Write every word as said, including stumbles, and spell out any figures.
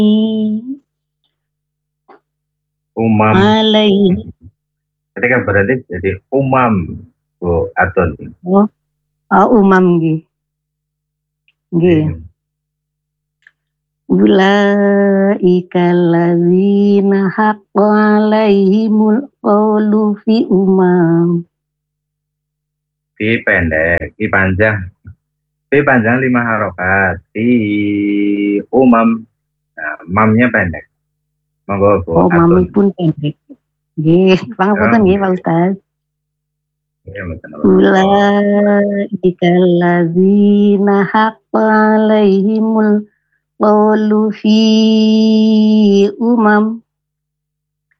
Umam. alaihi. Ketika berarti jadi umam, Bu Atun. Oh, oh umam nggih. Nggih. Ulaika allazina haqqa alaihimul qawlu fi umam. Fi pendek, fi panjang. Fi panjang lima harokat. Fi umam. Nah, mamnya pendek. Monggo Bu Oh, Atun. mami pun pendek. Nggih, pangapunten nggih Pak Ustaz. Ulaika allazina haqqa alaihimul qawlu fi umam.